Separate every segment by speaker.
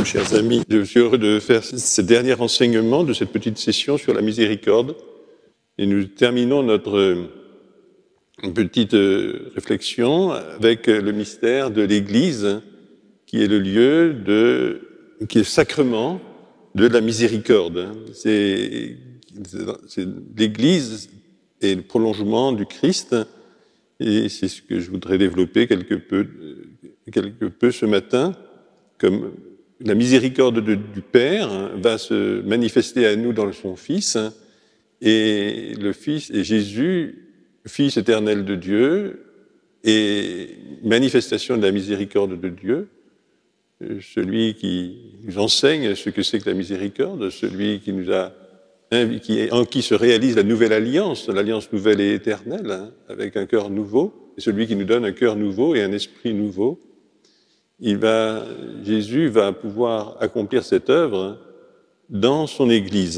Speaker 1: Chers amis, je suis heureux de faire ce dernier enseignement de cette petite session sur la miséricorde. Et nous terminons notre petite réflexion avec le mystère de l'Église, qui est le lieu qui est sacrement de la miséricorde. L'Église est le prolongement du Christ, et c'est ce que je voudrais développer quelque peu ce matin, comme la miséricorde du Père va se manifester à nous dans son Fils, et le Fils est Jésus, Fils éternel de Dieu, et manifestation de la miséricorde de Dieu, celui qui nous enseigne ce que c'est que la miséricorde, celui en qui se réalise la nouvelle alliance, l'alliance nouvelle et éternelle, avec un cœur nouveau, et celui qui nous donne un cœur nouveau et un esprit nouveau. Jésus va pouvoir accomplir cette œuvre dans son Église.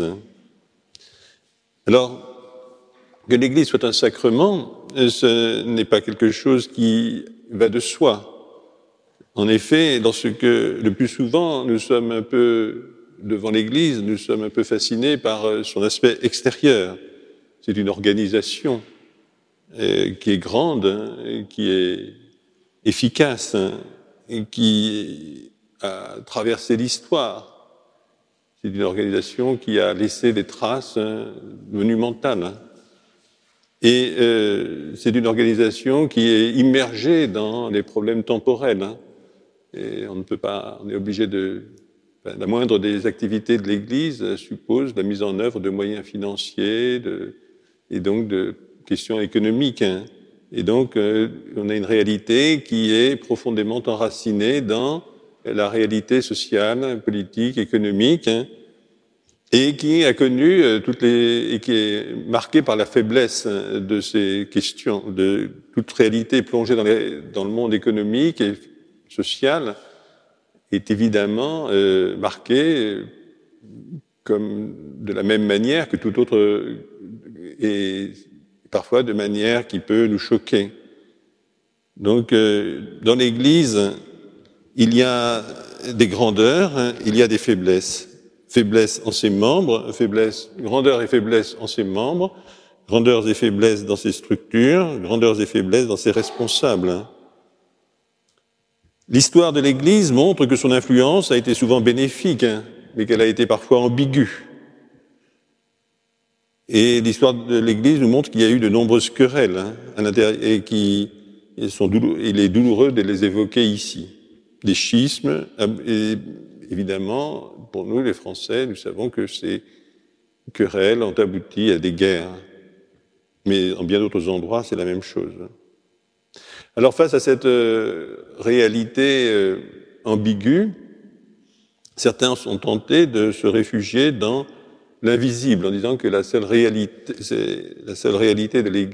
Speaker 1: Alors, que l'Église soit un sacrement, ce n'est pas quelque chose qui va de soi. En effet, lorsque le plus souvent nous sommes un peu devant l'Église, nous sommes un peu fascinés par son aspect extérieur. C'est une organisation qui est grande, qui est efficace, et qui a traversé l'histoire. C'est une organisation qui a laissé des traces monumentales. Et c'est une organisation qui est immergée dans les problèmes temporels. Et on est obligé la moindre des activités de l'Église suppose la mise en œuvre de moyens financiers et donc de questions économiques. Et donc, on a une réalité qui est profondément enracinée dans la réalité sociale, politique, économique, et qui a connu et qui est marquée par la faiblesse de ces questions, de toute réalité plongée dans le monde économique et social, est évidemment marquée comme de la même manière que toute autre, et parfois de manière qui peut nous choquer. Donc, dans l'Église, il y a des grandeurs, il y a des faiblesses. Faiblesse en ses membres, grandeur et faiblesse en ses membres, grandeurs et faiblesses dans ses structures, grandeurs et faiblesses dans ses responsables. L'histoire de l'Église montre que son influence a été souvent bénéfique, mais qu'elle a été parfois ambiguë. Et l'histoire de l'Église nous montre qu'il y a eu de nombreuses querelles à l'intérieur, et il est douloureux de les évoquer ici. Des schismes, et évidemment, pour nous les Français, nous savons que ces querelles ont abouti à des guerres. Mais en bien d'autres endroits, c'est la même chose. Alors face à cette réalité ambiguë, certains sont tentés de se réfugier dans l'invisible, en disant que la seule réalité de l'Église